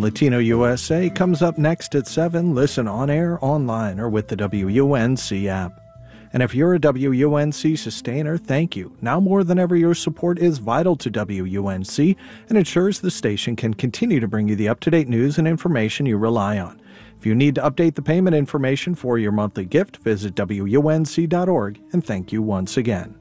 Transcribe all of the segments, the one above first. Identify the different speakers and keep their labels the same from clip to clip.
Speaker 1: Latino USA comes up next at 7. Listen on air, online, or with the WUNC app. And if you're a WUNC sustainer, thank you. Now more than ever, your support is vital to WUNC and ensures the station can continue to bring you the up-to-date news and information you rely on. If you need to update the payment information for your monthly gift, visit WUNC.org, and thank you once again.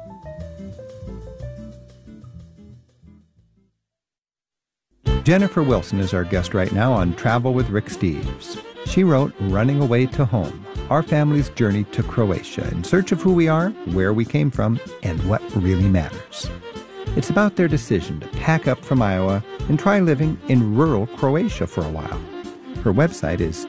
Speaker 2: Jennifer Wilson is our guest right now on Travel with Rick Steves. She wrote Running Away to Home, our family's journey to Croatia in search of who we are, where we came from, and what really matters. It's about their decision to pack up from Iowa and try living in rural Croatia for a while. Her website is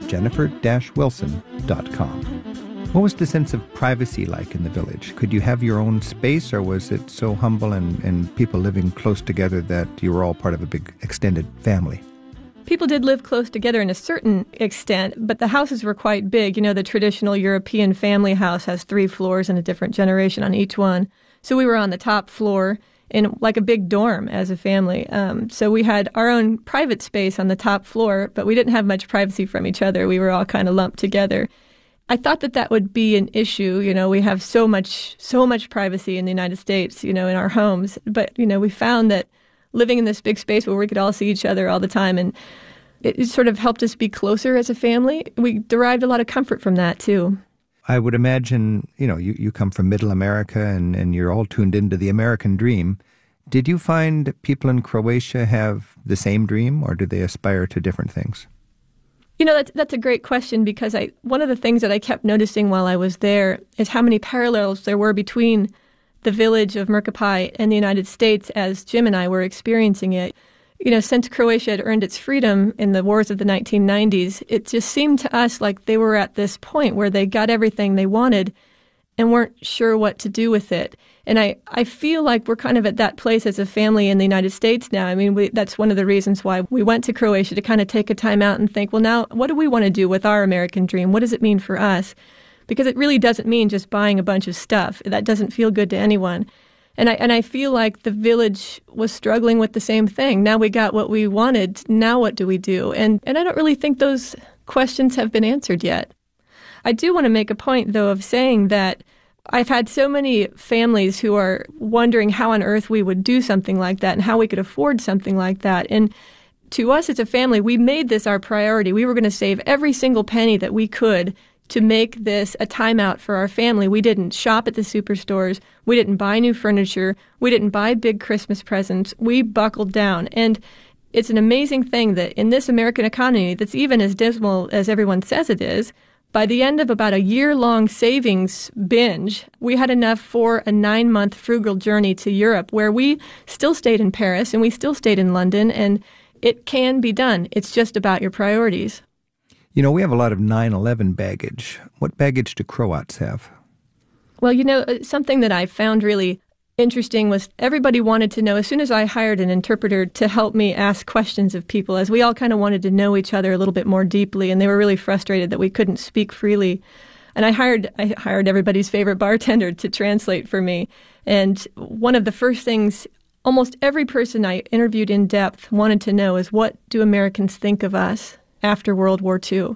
Speaker 2: jennifer-wilson.com. What was the sense of privacy like in the village? Could you have your own space, or was it so humble and people living close together that you were all part of a big extended family?
Speaker 3: People did live close together in a certain extent, but the houses were quite big. You know, the traditional European family house has 3 floors and a different generation on each one. So we were on the top floor in like a big dorm as a family. So we had our own private space on the top floor, but we didn't have much privacy from each other. We were all kind of lumped together. I thought that would be an issue. You know, we have so much privacy in the United States, you know, in our homes. But, you know, we found that living in this big space where we could all see each other all the time, and it sort of helped us be closer as a family. We derived a lot of comfort from that, too.
Speaker 2: I would imagine, you know, you come from Middle America and you're all tuned into the American dream. Did you find people in Croatia have the same dream, or do they aspire to different things?
Speaker 3: You know, that's a great question, because one of the things that I kept noticing while I was there is how many parallels there were between the village of Mirkopai and the United States as Jim and I were experiencing it. You know, since Croatia had earned its freedom in the wars of the 1990s, it just seemed to us like they were at this point where they got everything they wanted and weren't sure what to do with it. And I feel like we're kind of at that place as a family in the United States now. I mean, that's one of the reasons why we went to Croatia, to kind of take a time out and think, well, now, what do we want to do with our American dream? What does it mean for us? Because it really doesn't mean just buying a bunch of stuff. That doesn't feel good to anyone. And I feel like the village was struggling with the same thing. Now we got what we wanted. Now what do we do? And I don't really think those questions have been answered yet. I do want to make a point, though, of saying that I've had so many families who are wondering how on earth we would do something like that and how we could afford something like that. And to us as a family, we made this our priority. We were going to save every single penny that we could to make this a timeout for our family. We didn't shop at the superstores. We didn't buy new furniture. We didn't buy big Christmas presents. We buckled down. And it's an amazing thing that in this American economy that's even as dismal as everyone says it is, by the end of about a year-long savings binge, we had enough for a 9-month frugal journey to Europe, where we still stayed in Paris and we still stayed in London, and it can be done. It's just about your priorities.
Speaker 2: You know, we have a lot of 9/11 baggage. What baggage do Croats have?
Speaker 3: Well, you know, something that I found really interesting was everybody wanted to know, as soon as I hired an interpreter to help me ask questions of people, as we all kind of wanted to know each other a little bit more deeply, and they were really frustrated that we couldn't speak freely. And I hired everybody's favorite bartender to translate for me. And one of the first things almost every person I interviewed in depth wanted to know is, what do Americans think of us after World War II?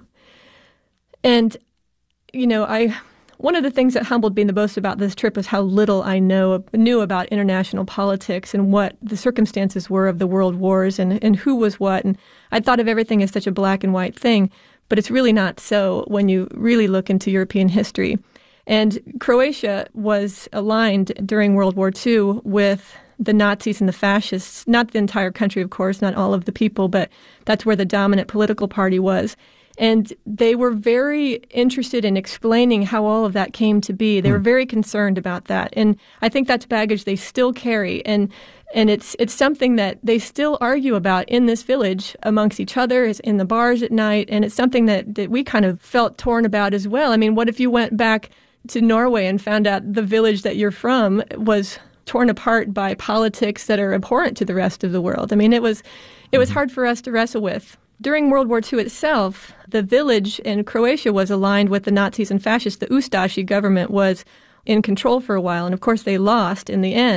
Speaker 3: And, you know, one of the things that humbled me the most about this trip was how little I knew about international politics and what the circumstances were of the world wars and who was what. And I thought of everything as such a black and white thing, but it's really not so when you really look into European history. And Croatia was aligned during World War II with the Nazis and the fascists, not the entire country, of course, not all of the people, but that's where the dominant political party was. And they were very interested in explaining how all of that came to be. They were very concerned about that. And I think that's baggage they still carry. And it's something that they still argue about in this village amongst each other, in the bars at night. And it's something that we kind of felt torn about as well. I mean, what if you went back to Norway and found out the village that you're from was torn apart by politics that are abhorrent to the rest of the world? I mean, it was hard for us to wrestle with. During World War II itself, the village in Croatia was aligned with the Nazis and fascists. The Ustashi government was in control for a while, and of course they lost in the end.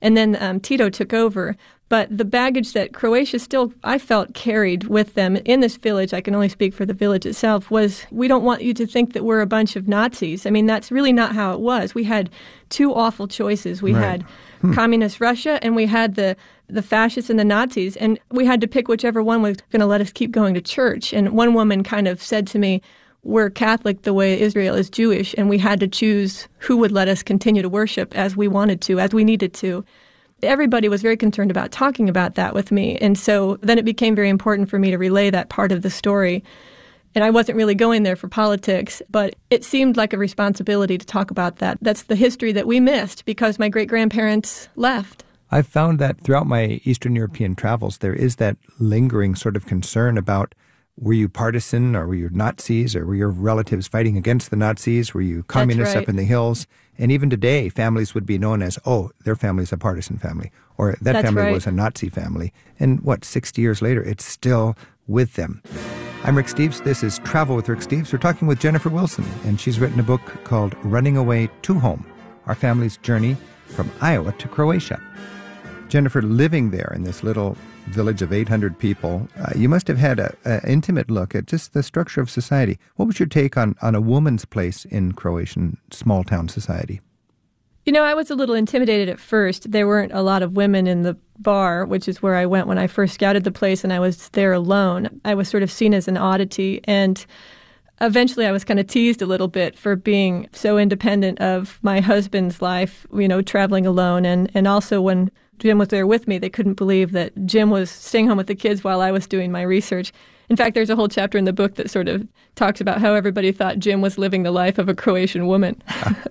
Speaker 3: And then Tito took over. But the baggage that Croatia still, I felt, carried with them in this village, I can only speak for the village itself, was we don't want you to think that we're a bunch of Nazis. I mean, that's really not how it was. We had two awful choices. We had communist Russia, and we had the fascists and the Nazis, and we had to pick whichever one was going to let us keep going to church. And one woman kind of said to me, we're Catholic the way Israel is Jewish, and we had to choose who would let us continue to worship as we wanted to, as we needed to. Everybody was very concerned about talking about that with me, and so then it became very important for me to relay that part of the story. And I wasn't really going there for politics, but it seemed like a responsibility to talk about that. That's the history that we missed because my great-grandparents left.
Speaker 2: I've found that throughout my Eastern European travels, there is that lingering sort of concern about, were you partisan, or were you Nazis, or were your relatives fighting against the Nazis? Were you communists up in the hills? And even today, families would be known as, oh, their family's a partisan family, or that family was a Nazi family. And 60 years later, it's still with them. I'm Rick Steves. This is Travel with Rick Steves. We're talking with Jennifer Wilson, and she's written a book called Running Away to Home, Our Family's Journey from Iowa to Croatia. Jennifer, living there in this little village of 800 people, you must have had an intimate look at just the structure of society. What was your take on a woman's place in Croatian small-town society?
Speaker 3: You know, I was a little intimidated at first. There weren't a lot of women in the bar, which is where I went when I first scouted the place, and I was there alone. I was sort of seen as an oddity, and eventually I was kind of teased a little bit for being so independent of my husband's life, traveling alone. And also when Jim was there with me, they couldn't believe that Jim was staying home with the kids while I was doing my research. In fact, there's a whole chapter in the book that sort of talks about how everybody thought Jim was living the life of a Croatian woman.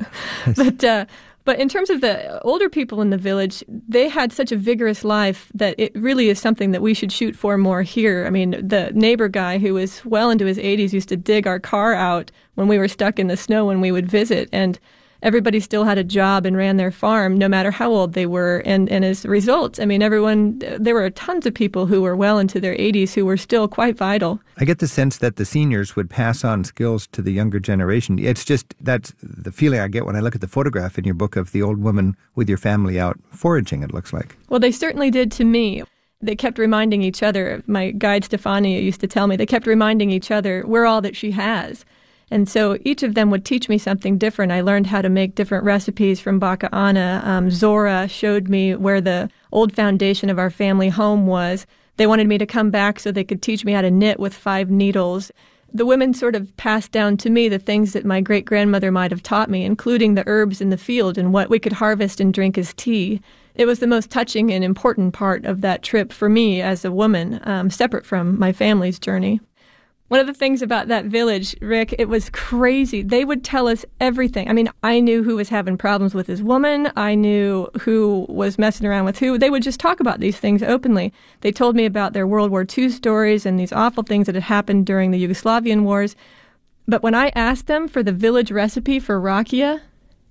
Speaker 3: But in terms of the older people in the village, they had such a vigorous life that it really is something that we should shoot for more here. I mean, the neighbor guy who was well into his 80s used to dig our car out when we were stuck in the snow when we would visit, and everybody still had a job and ran their farm, no matter how old they were. And as a result, I mean, there were tons of people who were well into their 80s who were still quite vital.
Speaker 2: I get the sense that the seniors would pass on skills to the younger generation. It's just, that's the feeling I get when I look at the photograph in your book of the old woman with your family out foraging, it looks like.
Speaker 3: Well, they certainly did to me. They kept reminding each other. My guide, Stefania, used to tell me, they kept reminding each other, we're all that she has. And so each of them would teach me something different. I learned how to make different recipes from Baka Ana. Zora showed me where the old foundation of our family home was. They wanted me to come back so they could teach me how to knit with 5 needles. The women sort of passed down to me the things that my great-grandmother might have taught me, including the herbs in the field and what we could harvest and drink as tea. It was the most touching and important part of that trip for me as a woman, separate from my family's journey. One of the things about that village, Rick, it was crazy. They would tell us everything. I mean, I knew who was having problems with his woman. I knew who was messing around with who. They would just talk about these things openly. They told me about their World War II stories and these awful things that had happened during the Yugoslavian wars. But when I asked them for the village recipe for rakia,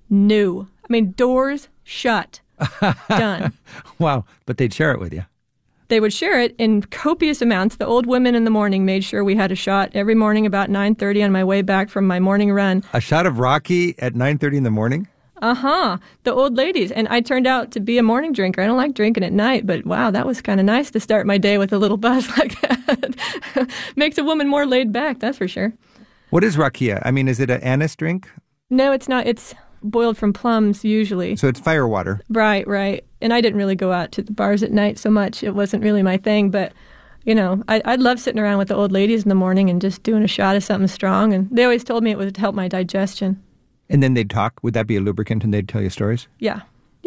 Speaker 3: no. I mean, doors shut. Done.
Speaker 2: Wow. But they'd share it with you.
Speaker 3: They would share it in copious amounts. The old women in the morning made sure we had a shot every morning about 9:30 on my way back from my morning run.
Speaker 2: A shot of raki at 9:30 in the morning?
Speaker 3: Uh-huh. The old ladies. And I turned out to be a morning drinker. I don't like drinking at night, but wow, that was kind of nice to start my day with a little buzz like that. Makes a woman more laid back, that's for sure.
Speaker 2: What is rakia? I mean, is it an anise drink?
Speaker 3: No, it's not. It's boiled from plums, usually.
Speaker 2: So it's fire water.
Speaker 3: Right. And I didn't really go out to the bars at night so much. It wasn't really my thing, but, I'd love sitting around with the old ladies in the morning and just doing a shot of something strong, and they always told me it would help my digestion.
Speaker 2: And then they'd talk? Would that be a lubricant, and they'd tell you stories?
Speaker 3: Yeah.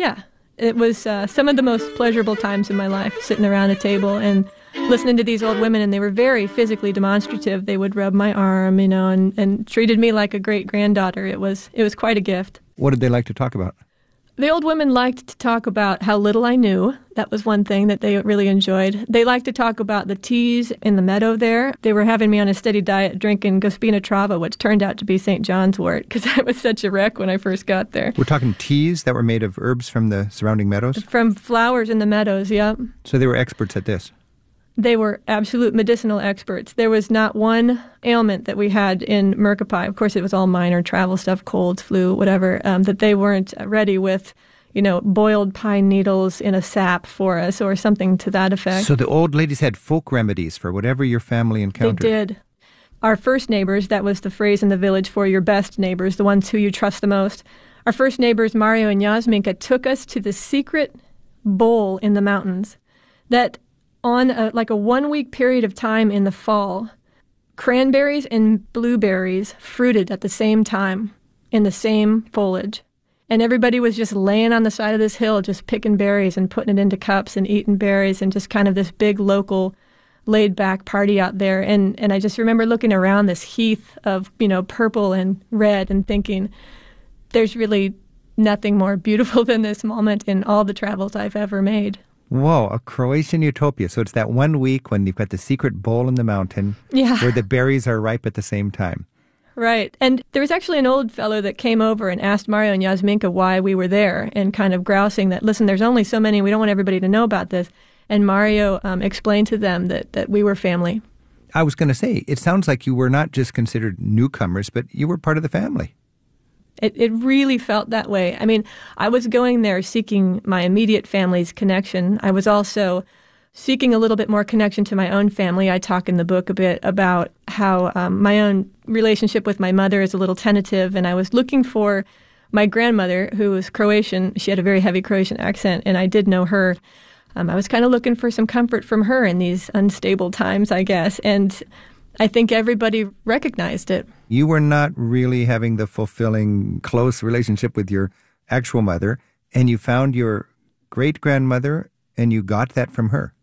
Speaker 3: It was some of the most pleasurable times in my life, sitting around a table and listening to these old women, and they were very physically demonstrative. They would rub my arm, and treated me like a great-granddaughter. It was quite a gift.
Speaker 2: What did they like to talk about?
Speaker 3: The old women liked to talk about how little I knew. That was one thing that they really enjoyed. They liked to talk about the teas in the meadow there. They were having me on a steady diet drinking Gospina Trava, which turned out to be St. John's wort, because I was such a wreck when I first got there.
Speaker 2: We're talking teas that were made of herbs from the surrounding meadows?
Speaker 3: From flowers in the meadows, yep.
Speaker 2: So they were experts at this?
Speaker 3: They were absolute medicinal experts. There was not one ailment that we had in Merkapie. Of course, it was all minor travel stuff, colds, flu, whatever, that they weren't ready with, boiled pine needles in a sap for us or something to that effect.
Speaker 2: So the old ladies had folk remedies for whatever your family encountered.
Speaker 3: They did. Our first neighbors, that was the phrase in the village for your best neighbors, the ones who you trust the most. Our first neighbors, Mario and Yasminka, took us to the secret bowl in the mountains that on a 1-week period of time in the fall, cranberries and blueberries fruited at the same time in the same foliage. And everybody was just laying on the side of this hill, just picking berries and putting it into cups and eating berries, and just kind of this big local laid-back party out there. And I just remember looking around this heath of, purple and red and thinking, there's really nothing more beautiful than this moment in all the travels I've ever made.
Speaker 2: Whoa, a Croatian utopia. So it's that 1 week when you've got the secret bowl in the mountain where the berries are ripe at the same time.
Speaker 3: Right. And there was actually an old fellow that came over and asked Mario and Yasminka why we were there, and kind of grousing that, listen, there's only so many, we don't want everybody to know about this. And Mario explained to them that we were family.
Speaker 2: I was going to say, it sounds like you were not just considered newcomers, but you were part of the family.
Speaker 3: It really felt that way. I mean, I was going there seeking my immediate family's connection. I was also seeking a little bit more connection to my own family. I talk in the book a bit about how my own relationship with my mother is a little tentative, and I was looking for my grandmother, who was Croatian. She had a very heavy Croatian accent, and I did know her. I was kind of looking for some comfort from her in these unstable times, I guess, and I think everybody recognized it.
Speaker 2: You were not really having the fulfilling, close relationship with your actual mother, and you found your great-grandmother, and you got that from her.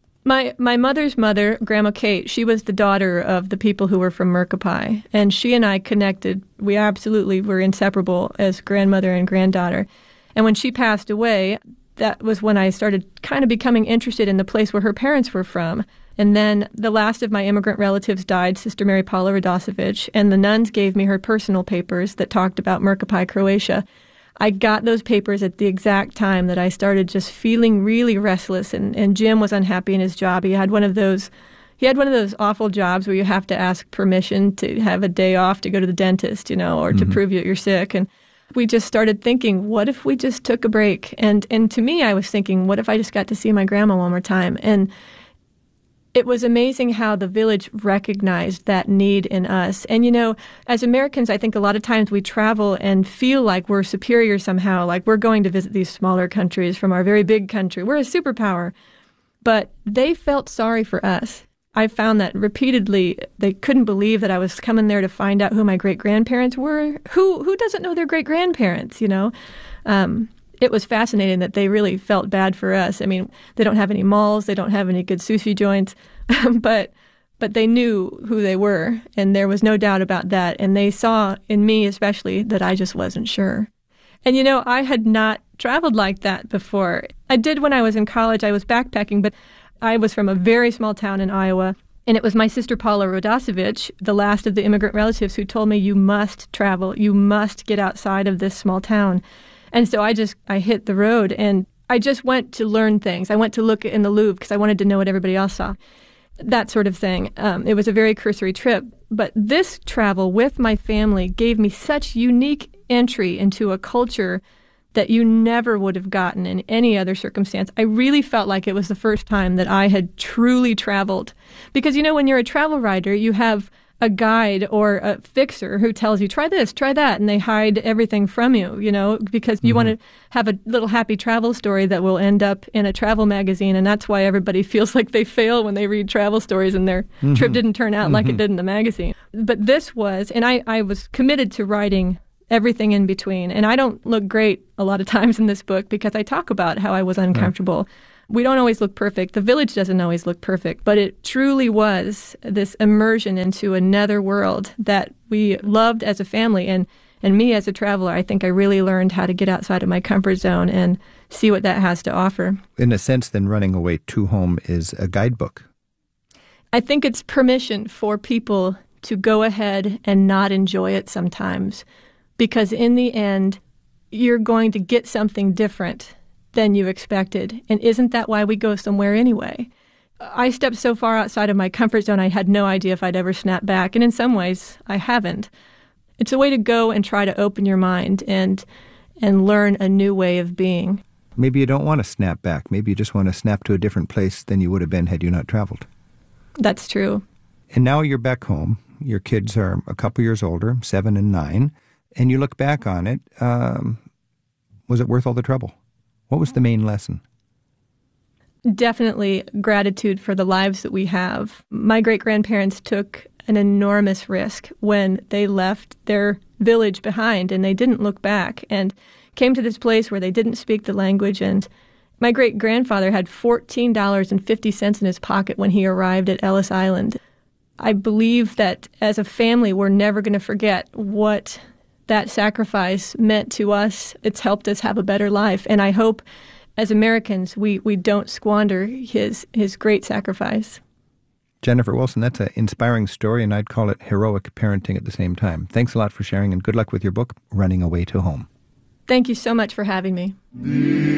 Speaker 3: My mother's mother, Grandma Kate, she was the daughter of the people who were from Murkapai, and she and I connected. We absolutely were inseparable as grandmother and granddaughter. And when she passed away, that was when I started kind of becoming interested in the place where her parents were from. And then the last of my immigrant relatives died, Sister Mary Paula Radosevich, and the nuns gave me her personal papers that talked about Murkapai, Croatia. I got those papers at the exact time that I started just feeling really restless, and Jim was unhappy in his job. He had one of those awful jobs where you have to ask permission to have a day off to go to the dentist, or to prove that you're sick. And we just started thinking, what if we just took a break? And to me, I was thinking, what if I just got to see my grandma one more time? And it was amazing how the village recognized that need in us. And, as Americans, I think a lot of times we travel and feel like we're superior somehow, like we're going to visit these smaller countries from our very big country. We're a superpower. But they felt sorry for us. I found that repeatedly. They couldn't believe that I was coming there to find out who my great-grandparents were. Who doesn't know their great-grandparents, It was fascinating that they really felt bad for us. I mean, they don't have any malls, they don't have any good sushi joints, but they knew who they were, and there was no doubt about that. And they saw in me especially that I just wasn't sure. And, I had not traveled like that before. I did when I was in college. I was backpacking, but I was from a very small town in Iowa, and it was my sister Paula Radosevich, the last of the immigrant relatives, who told me, you must travel, you must get outside of this small town. And so I hit the road, and I just went to learn things. I went to look in the Louvre because I wanted to know what everybody else saw, that sort of thing. It was a very cursory trip. But this travel with my family gave me such unique entry into a culture that you never would have gotten in any other circumstance. I really felt like it was the first time that I had truly traveled. Because, when you're a travel writer, you have a guide or a fixer who tells you, try this, try that, and they hide everything from you, because you want to have a little happy travel story that will end up in a travel magazine, and that's why everybody feels like they fail when they read travel stories and their trip didn't turn out like it did in the magazine. But this was, and I was committed to writing everything in between, and I don't look great a lot of times in this book because I talk about how I was uncomfortable. We don't always look perfect. The village doesn't always look perfect, but it truly was this immersion into another world that we loved as a family. And me as a traveler, I think I really learned how to get outside of my comfort zone and see what that has to offer.
Speaker 2: In a sense, then, Running Away to Home is a guidebook.
Speaker 3: I think it's permission for people to go ahead and not enjoy it sometimes, because in the end, you're going to get something different than you expected. And isn't that why we go somewhere anyway? I stepped so far outside of my comfort zone, I had no idea if I'd ever snap back. And in some ways, I haven't. It's a way to go and try to open your mind and and learn a new way of being.
Speaker 2: Maybe you don't want to snap back. Maybe you just want to snap to a different place than you would have been had you not traveled.
Speaker 3: That's true.
Speaker 2: And now you're back home. Your kids are a couple years older, 7 and 9, and you look back on it. Was it worth all the trouble? What was the main lesson?
Speaker 3: Definitely gratitude for the lives that we have. My great-grandparents took an enormous risk when they left their village behind, and they didn't look back and came to this place where they didn't speak the language. And my great-grandfather had $14.50 in his pocket when he arrived at Ellis Island. I believe that as a family, we're never going to forget what that sacrifice meant to us. It's helped us have a better life. And I hope as Americans, we don't squander his great sacrifice.
Speaker 2: Jennifer Wilson, that's an inspiring story, and I'd call it heroic parenting at the same time. Thanks a lot for sharing, and good luck with your book, Running Away to Home.
Speaker 3: Thank you so much for having me.